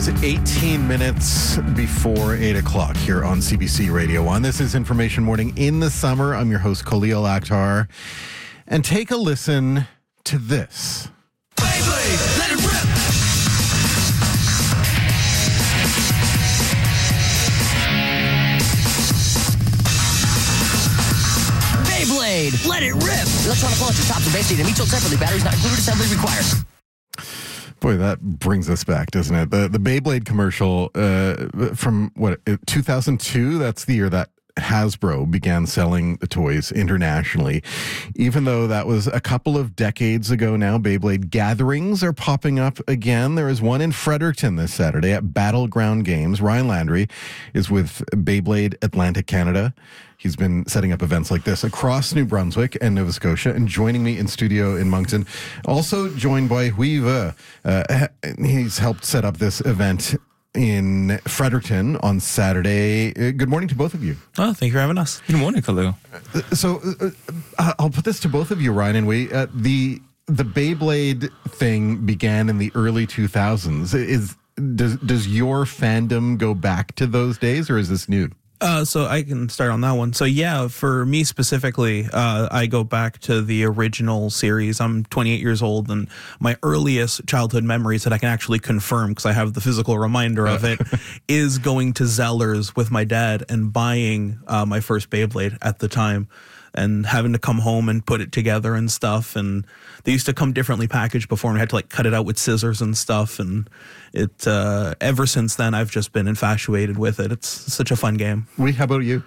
It's 18 minutes before 8 o'clock here on CBC Radio 1. This is Information Morning in the summer. I'm your host, Khalil Akhtar. And take a listen to this. Beyblade, let it rip! Beyblade, let it rip! Electronic launcher, tops and base station, each sold separately. Batteries not included, assembly required. Boy, that brings us back, doesn't it? The Beyblade commercial from, 2002? That's the year that Hasbro began selling the toys internationally. Even though that was a couple of decades ago now, Beyblade gatherings are popping up again. There is one in Fredericton this Saturday at Battleground Games. Ryan Landry is with Beyblade Atlantic Canada. He's been setting up events like this across New Brunswick and Nova Scotia, and joining me in studio in Moncton, also joined by Huive. He's helped set up this event in Fredericton on Saturday. Good morning to both of you. Oh, thank you for having us. Good morning, Khalil. I'll put this to both of you, Ryan and Wee. The Beyblade thing began in the early 2000s. Does your fandom go back to those days, or is this new? So I can start on that one. So yeah, for me specifically, I go back to the original series. I'm 28 years old, and my earliest childhood memories that I can actually confirm, because I have the physical reminder of it, is going to Zellers with my dad and buying my first Beyblade at the time, and having to come home and put it together and stuff. And they used to come differently packaged before, and I had to cut it out with scissors and stuff. And it ever since then, I've just been infatuated with it. It's such a fun game. Wee, how about you?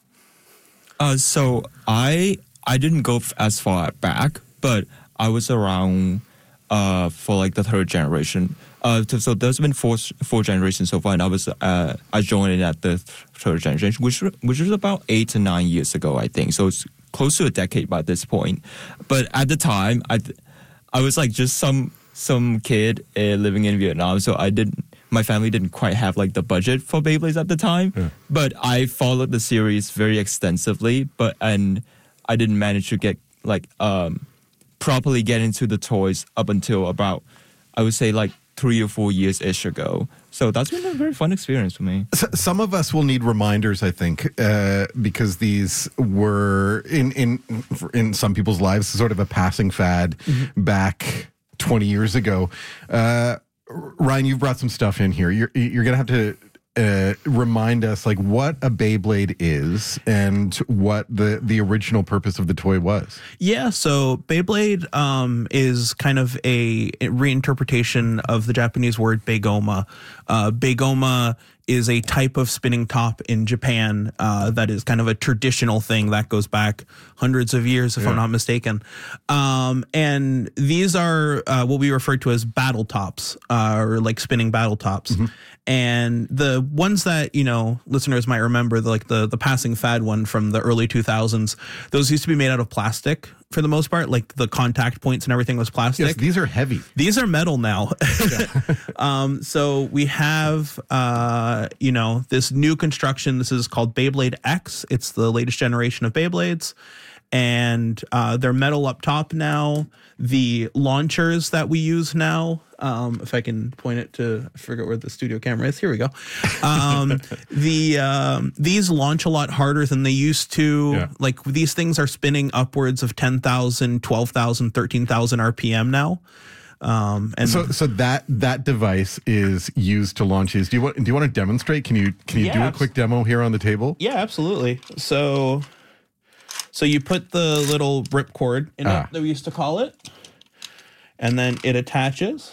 So I didn't go as far back, but I was around for the third generation. So there's been four generations so far, and I joined in at the third generation, which was about 8 to 9 years ago, I think. So it's close to a decade by this point. But at the time, I was just some kid living in Vietnam, so my family didn't quite have the budget for Beyblades at the time. Yeah. But I followed the series very extensively, and I didn't manage to get properly get into the toys up until about, I would say 3 or 4 years-ish ago. So that's been a very fun experience for me. Some of us will need reminders, I think, because these were, in some people's lives, sort of a passing fad back 20 years ago. Ryan, you've brought some stuff in here. You're going to have to remind us what a Beyblade is and what the original purpose of the toy was. Yeah, so Beyblade is kind of a reinterpretation of the Japanese word Beigoma. Beigoma is a type of spinning top in Japan that is kind of a traditional thing that goes back hundreds of years, if I'm not mistaken. And these are what we refer to as battle tops, or spinning battle tops. Mm-hmm. And the ones that, listeners might remember, the passing fad one from the early 2000s, those used to be made out of plastic for the most part. The contact points and everything was plastic. Yes, these are heavy. These are metal now. So we have, this new construction. This is called Beyblade X. It's the latest generation of Beyblades. And they're metal up top now. The launchers that we use now, if I can point it to, I forget where the studio camera is. Here we go. These launch a lot harder than they used to. Yeah. These things are spinning upwards of 10,000, 12,000, 13,000 RPM now. And so that device is used to launch these. Do you want to demonstrate? Can you do a quick demo here on the table? Yeah, absolutely. So you put the little ripcord in it that we used to call it, and then it attaches.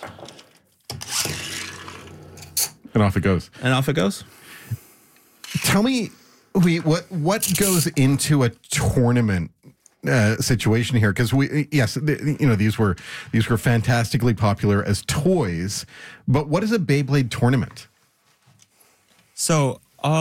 And off it goes. Tell me, what goes into a tournament situation here? Because these were fantastically popular as toys, but what is a Beyblade tournament? So,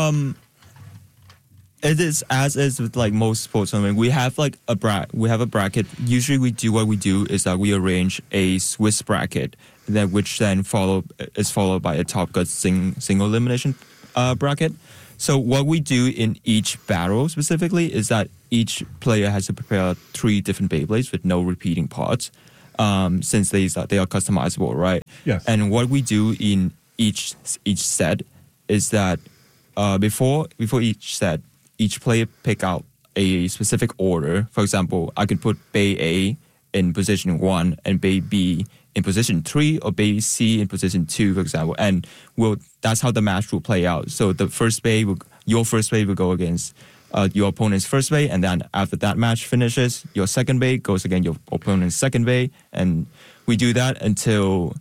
it is as is with most sports tournament. We have a bracket. Usually, what we do is that we arrange a Swiss bracket, which then is followed by a Top Gun single elimination bracket. So what we do in each battle specifically is that each player has to prepare 3 different Beyblades with no repeating parts, since they are customizable, right? Yes. And what we do in each set is that before each set, each player pick out a specific order. For example, I could put Bay A in position 1 and Bay B in position 3, or Bay C in position 2, for example. And that's how the match will play out. So your first Bay will go against your opponent's first Bay, and then after that match finishes, your second Bay goes against your opponent's second Bay, and we do that until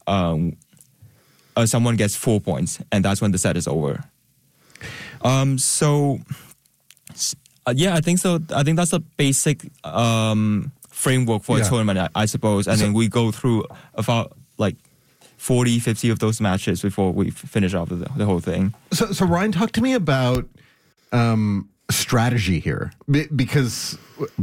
someone gets 4 points, and that's when the set is over. I think so. I think that's a basic framework for a tournament, I suppose. And then we go through about like 40, 50 of those matches before we finish off the whole thing. So Ryan, talk to me about strategy here, because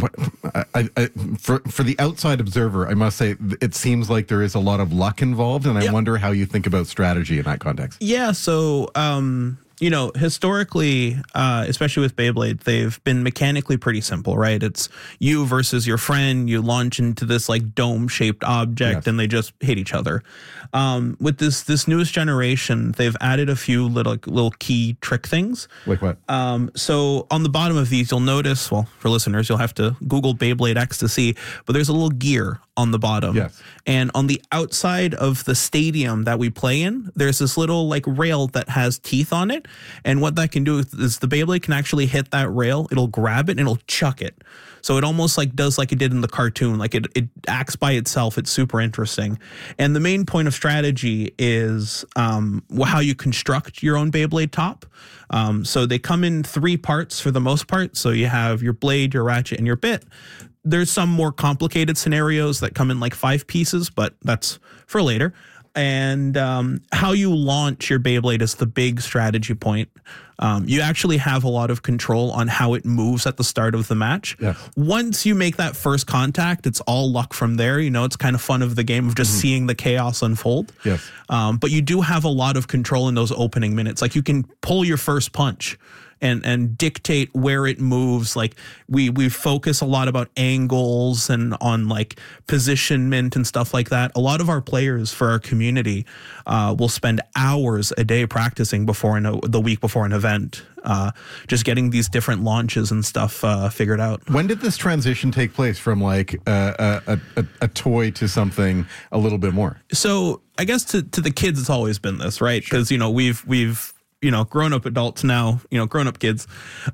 for the outside observer, I must say it seems like there is a lot of luck involved, and I wonder how you think about strategy in that context. Yeah, so historically, especially with Beyblade, they've been mechanically pretty simple, right? It's you versus your friend. You launch into this like dome-shaped object, and they just hit each other. With this newest generation, they've added a few little key trick things. Like what? So on the bottom of these, you'll notice, well, for listeners, you'll have to Google Beyblade X to see, but there's a little gear on the bottom. Yes. And on the outside of the stadium that we play in, there's this little like rail that has teeth on it. And what that can do is the Beyblade can actually hit that rail. It'll grab it and it'll chuck it. So it almost like does like it did in the cartoon. Like it acts by itself. It's super interesting. And the main point of strategy is how you construct your own Beyblade top. So they come in 3 parts for the most part. So you have your blade, your ratchet, and your bit. There's some more complicated scenarios that come in like 5 pieces, but that's for later. And how you launch your Beyblade is the big strategy point. You actually have a lot of control on how it moves at the start of the match. Yeah. Once you make that first contact, it's all luck from there. It's kind of fun of the game of just seeing the chaos unfold. Yes. But you do have a lot of control in those opening minutes. Like you can pull your first punch and dictate where it moves. Like we focus a lot about angles and on like positionment and stuff like that. A lot of our players for our community will spend hours a day practicing the week before an event, just getting these different launches and stuff figured out. When did this transition take place from like a toy to something a little bit more? So I guess to the kids, it's always been this, right? Because we've grown up adults now, grown up kids.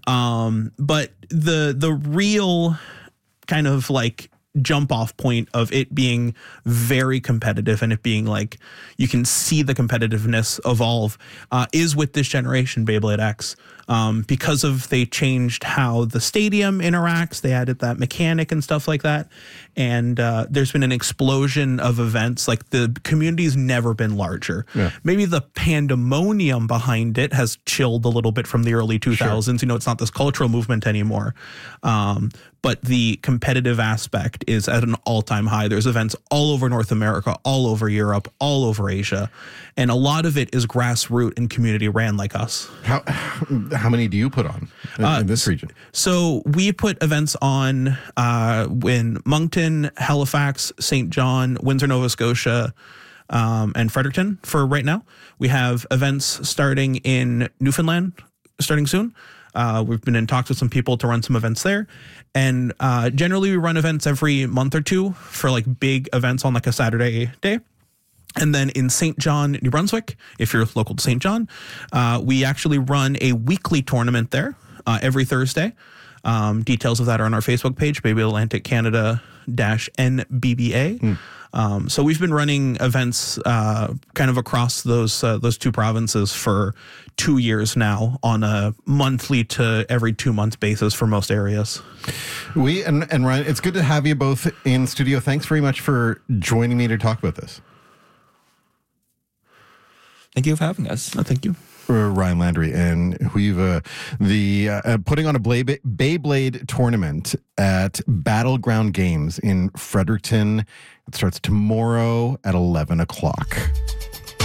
But the real kind of like jump off point of it being very competitive and it being like you can see the competitiveness evolve is with this generation Beyblade X. Because they changed how the stadium interacts, they added that mechanic and stuff like that. And there's been an explosion of events. Like the community's never been larger. Yeah. Maybe the pandemonium behind it has chilled a little bit from the early 2000s. Sure. It's not this cultural movement anymore. But the competitive aspect is at an all-time high. There's events all over North America, all over Europe, all over Asia. And a lot of it is grassroots and community ran like us. How many do you put on in this region? So we put events on in Moncton, Halifax, St. John, Windsor, Nova Scotia, and Fredericton for right now. We have events starting in Newfoundland starting soon. We've been in talks with some people to run some events there. And generally we run events every month or two for like big events on like a Saturday day. And then in St. John, New Brunswick, if you're local to St. John, we actually run a weekly tournament there every Thursday. Details of that are on our Facebook page, Beyblade Atlantic Canada-NBBA. So we've been running events kind of across those 2 provinces for 2 years now on a monthly to every 2 month basis for most areas. And Ryan, it's good to have you both in studio. Thanks very much for joining me to talk about this. Thank you for having us. Thank you. Ryan Landry, and we've putting on a Beyblade tournament at Battleground Games in Fredericton. It starts tomorrow at 11 o'clock.